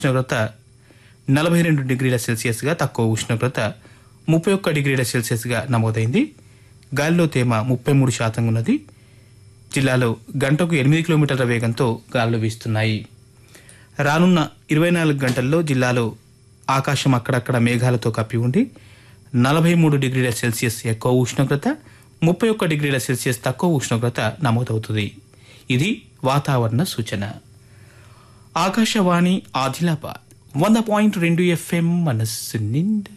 ఉష్ణోగ్రత 42 డిగ్రీల సెల్సియస్గా, తక్కువ ఉష్ణోగ్రత 31 డిగ్రీల సెల్సియస్గా నమోదైంది. గాలిలో తేమ 33% ఉన్నది. జిల్లాలో గంటకు 8 కిలోమీటర్ల వేగంతో గాలులు వీస్తున్నాయి. రానున్న 24 గంటల్లో జిల్లాలో ఆకాశం అక్కడక్కడ మేఘాలతో కప్పి ఉండి 43 డిగ్రీల సెల్సియస్ ఎక్కువ ఉష్ణోగ్రత, 31 డిగ్రీల సెల్సియస్ తక్కువ ఉష్ణోగ్రత నమోదవుతుంది. ఇది వాతావరణ సూచన. ఆకాశవాణి ఆదిలాబాద్ 100.2 FM మనస్సు నిండా.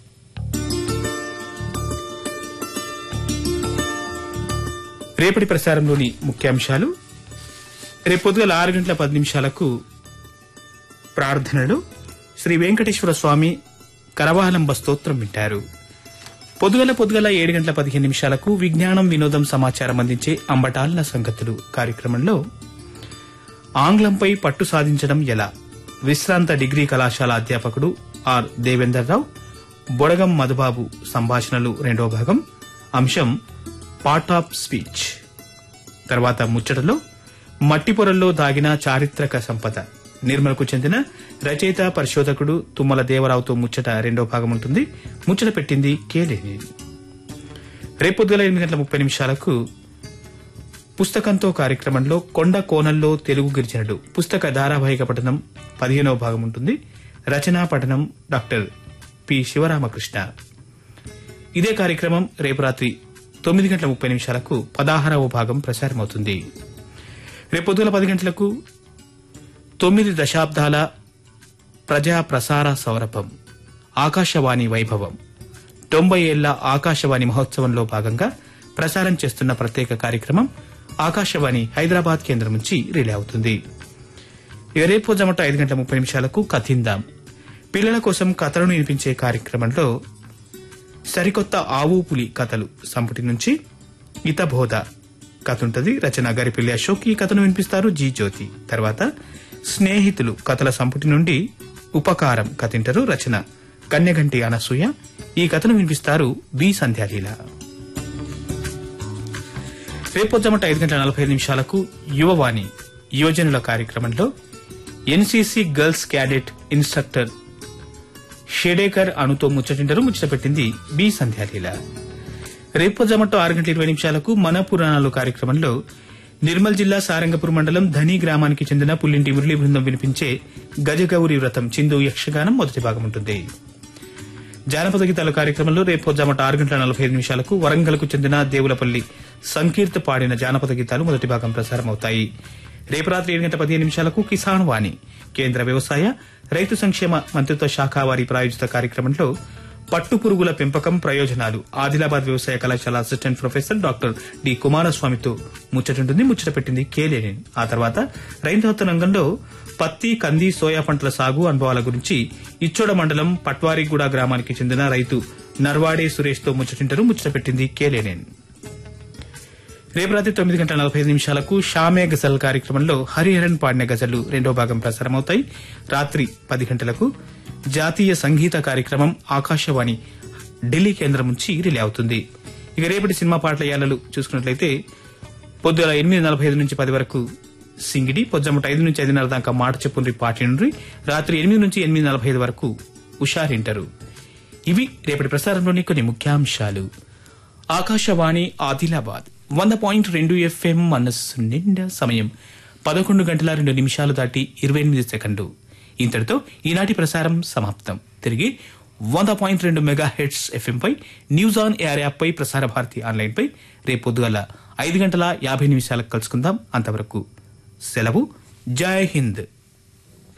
రేపటి ప్రసారంలోని ముఖ్యాంశాలు: రేపు పొద్దుగల 6 గంటల 10 నిమిషాలకు ప్రార్థనలు శ్రీ వెంకటేశ్వర స్వామి కరవాలంబ స్తోత్రం వింటారు. పొద్దుగల 7 గంటల 15 నిమిషాలకు విజ్ఞానం వినోదం సమాచారం అందించే అంబటాళ్ల సంగతులు కార్యక్రమంలో ఆంగ్లంపై పట్టు సాధించడం ఎలా, విశ్రాంత డిగ్రీ కళాశాల అధ్యాపకుడు ఆర్ దేవేందర్ రావు, బొడగం మధుబాబు సంభాషణలు 2వ భాగం, అంశం పార్ట్ ఆఫ్ స్పీచ్. తర్వాత ముచ్చటలో మట్టి పొరల్లో దాగిన చారిత్రక సంపద, నిర్మలకు చెందిన రచయిత పరిశోధకుడు తుమ్మల దేవరావుతో ముచ్చట 2వ భాగం ఉంటుంది. ముచ్చట పెట్టింది కేలేని. రేపొద్దుగల 8 గంటల 30 నిమిషాలకు పుస్తకంతో కార్యక్రమంలో కొండ కోణంలో తెలుగు గిరిజనుడు పుస్తక ధారావాహిక పఠనం 15వ భాగం ఉంటుంది. రచనా పఠనం డాక్టర్ పి శివరామకృష్ణ. ఇదే కార్యక్రమం రేపు రాత్రి 9 గంటల 30 నిమిషాలకు 16వ భాగం ప్రసారమవుతుంది. రేపొద్దుగల 10 గంటలకు 9 దశాబ్దాల ప్రజా ప్రసార సౌరభం ఆకాశవాణి వైభవం 90 ఏళ్ల ఆకాశవాణి మహోత్సవంలో భాగంగా ప్రసారం చేస్తున్న ప్రత్యేక కార్యక్రమం ఆకాశవాణి హైదరాబాద్ కేంద్రం నుంచి రిలే అవుతుంది. రేపు జమట 5 గంటల 30 నిమిషాలకు కథిందాం పిల్లల కోసం కథలను వినిపించే కార్యక్రమంలో సరికొత్త ఆవు పులి కథలు సంపుటి నుంచి ఇతబోధ కథ ఉంటుంది. రచన గరిపిల్లి అశోక్. ఈ కథను వినిపిస్తారు జీ జ్యోతి. తర్వాత స్నేహితులు కథల సంపుటి నుండి ఉపకారం కథింటారు. రచన కన్యగంటి అనసూయ. ఈ కథను వినిపిస్తారు బి సంధ్యాలీల. రేపొద్దమట 5 గంటల 45 నిమిషాలకు యువవాణి యువజనుల కార్యక్రమంలో ఎన్సీసీ గర్ల్స్ క్యాడెట్ ఇన్స్ట్రక్టర్ షెడేకర్ అణుతో ముచ్చటింటారు. ముచ్చట పెట్టింది బి సంధ్యాలీల. రేపొద్దమట 6 గంటల 20 నిమిషాలకు మన పురాణాలు కార్యక్రమంలో నిర్మల్ జిల్లా సారంగపూర్ మండలం ధని గ్రామానికి చెందిన పుల్లింటి మురళీ బృందం వినిపించే గజగౌరి వ్రతం చిందు యక్షగానం మొదటి భాగం ఉంటుంది. జానపద గీతాల కార్యక్రమంలో రేపొద్దమట 6 గంటల 45 నిమిషాలకు వరంగల్కు చెందిన దేవులపల్లి సంకీర్త పాడిన జానపద గీతాలు మొదటి భాగం ప్రసారమవుతాయి. రేపు రాత్రి 7 గంటల 15 నిమిషాలకు కిసాన్ వాణి కేంద్ర వ్యవసాయ రైతు సంక్షేమ మంత్రిత్వ శాఖ వారి ప్రాయోజిత కార్యక్రమంలో పట్టు పురుగుల పెంపకం ప్రయోజనాలు ఆదిలాబాద్ వ్యవసాయ కళాశాల అసిస్టెంట్ ప్రొఫెసర్ డాక్టర్ డి కుమారస్వామితో ముచ్చటుంటుంది. ముచ్చట పెట్టింది కేలేని. ఆ తర్వాత రైతు రంగంలో పత్తి, కంది, సోయా పంటల సాగు అనుభవాల గురించి ఇచ్చోడ మండలం పట్వారిగూడ గ్రామానికి చెందిన రైతు నర్వాడే సురేష్ తో ముచ్చటింటారు. ముచ్చట పెట్టింది కేలేనేన్. రేపు రాత్రి 9 గంటల 45 నిమిషాలకు షామే గజల్ కార్యక్రమంలో హరిహరన్ పాడిన గజళ్లు 2వ భాగం ప్రసారమవుతాయి. రాత్రి 10 గంటలకు జాతీయ సంగీత కార్యక్రమం ఆకాశవాణి ఢిల్లీ కేంద్రం నుంచి రిలే అవుతుంది. ఇక రేపటి సినిమా పాటల యాలలు చూసుకున్నట్లయితే పొద్దుల 8:45 నుంచి 10 వరకు సింగిడి, పొద్దుమట 5 నుంచి 5:30 దాకా మాట చెప్పుండ్రి పాటి నుండి, రాత్రి 8 నుంచి 8:45 వరకు ఉషారింటారు. ఇవి రేపటి ప్రసారంలోని కొన్ని ముఖ్యాంశాలు. ఆకాశవాణి ఆదిలాబాద్ 100.2 FM మనస్సు నిండా. సమయం 11 గంటల 2 నిమిషాలు దాటి 28 సెకండ్లు. ఇంతటితో ఈనాటి ప్రసారం సమాప్తం. తిరిగి 100.2 megahertz FM pi news on air app pi Prasar Bharati online పై రేపు పొద్దుగల 5 గంటల 50 నిమిషాలకు కలుసుకుందాం. అంతవరకు సెలవు. జై హింద్.